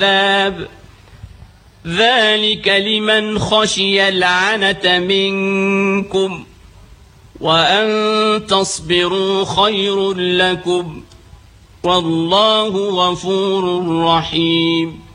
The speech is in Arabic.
العذاب ذلك لمن خشي العنة منكم وأن تصبروا خير لكم والله غفور رحيم.